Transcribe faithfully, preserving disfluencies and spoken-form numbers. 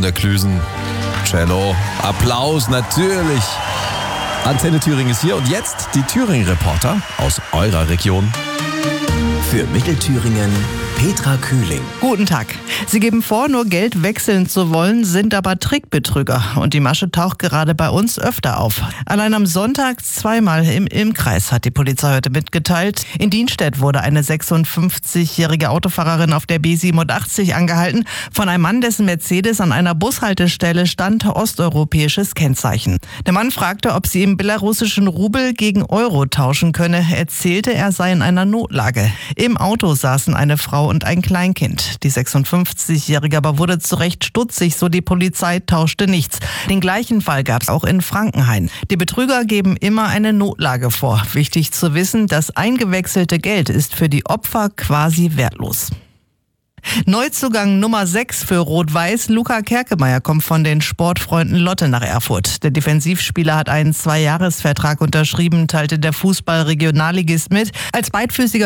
der Klüsen. Cello, Applaus natürlich. Antenne Thüringen ist hier und jetzt die Thüringen-Reporter aus eurer Region. Für Mittelthüringen Petra Kühling. Guten Tag. Sie geben vor, nur Geld wechseln zu wollen, sind aber Trickbetrüger. Und die Masche taucht gerade bei uns öfter auf. Allein am Sonntag zweimal im Ilm-Kreis, hat die Polizei heute mitgeteilt. In Dienstedt wurde eine sechsundfünfzigjährige Autofahrerin auf der B siebenundachtzig angehalten von einem Mann, dessen Mercedes an einer Bushaltestelle stand, osteuropäisches Kennzeichen. Der Mann fragte, ob sie im belarussischen Rubel gegen Euro tauschen könne. Erzählte, er sei in einer Notlage. Im Auto saßen eine Frau und ein Kleinkind. Die sechsundfünfzigjährige aber wurde zu Recht stutzig, so die Polizei, tauschte nichts. Den gleichen Fall gab es auch in Frankenhain. Die Betrüger geben immer eine Notlage vor. Wichtig zu wissen, das eingewechselte Geld ist für die Opfer quasi wertlos. Neuzugang Nummer sechs für Rot-Weiß. Luca Kerkemeyer kommt von den Sportfreunden Lotte nach Erfurt. Der Defensivspieler hat einen Zweijahresvertrag unterschrieben, teilte der Fußball-Regionalligist mit. Als beidfüßiger